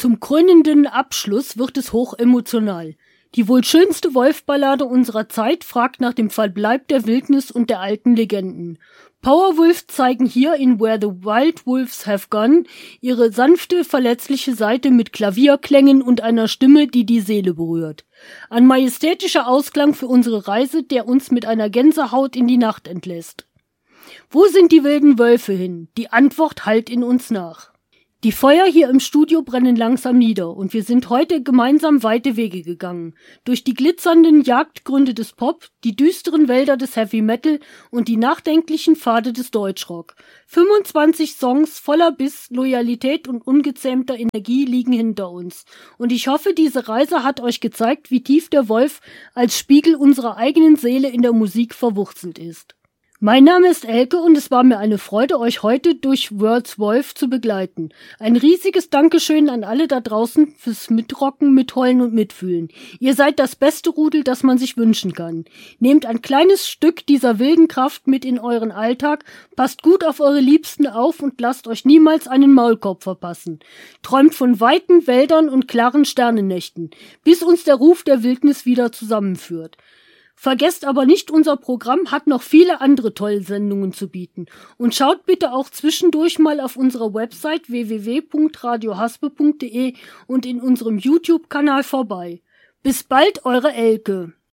Zum krönenden Abschluss wird es hochemotional. Die wohl schönste Wolf-Ballade unserer Zeit fragt nach dem Verbleib der Wildnis und der alten Legenden. Powerwolf zeigen hier in Where the Wild Wolves Have Gone ihre sanfte, verletzliche Seite mit Klavierklängen und einer Stimme, die die Seele berührt. Ein majestätischer Ausklang für unsere Reise, der uns mit einer Gänsehaut in die Nacht entlässt. Wo sind die wilden Wölfe hin? Die Antwort hallt in uns nach. Die Feuer hier im Studio brennen langsam nieder und wir sind heute gemeinsam weite Wege gegangen. Durch die glitzernden Jagdgründe des Pop, die düsteren Wälder des Heavy Metal und die nachdenklichen Pfade des Deutschrock. 25 Songs voller Biss, Loyalität und ungezähmter Energie liegen hinter uns. Und ich hoffe, diese Reise hat euch gezeigt, wie tief der Wolf als Spiegel unserer eigenen Seele in der Musik verwurzelt ist. Mein Name ist Elke und es war mir eine Freude, euch heute durch World's Wolf zu begleiten. Ein riesiges Dankeschön an alle da draußen fürs Mitrocken, Mitheulen und Mitfühlen. Ihr seid das beste Rudel, das man sich wünschen kann. Nehmt ein kleines Stück dieser wilden Kraft mit in euren Alltag, passt gut auf eure Liebsten auf und lasst euch niemals einen Maulkorb verpassen. Träumt von weiten Wäldern und klaren Sternennächten, bis uns der Ruf der Wildnis wieder zusammenführt. Vergesst aber nicht, unser Programm hat noch viele andere tolle Sendungen zu bieten. Und schaut bitte auch zwischendurch mal auf unserer Website www.radiohaspe.de und in unserem YouTube-Kanal vorbei. Bis bald, eure Elke.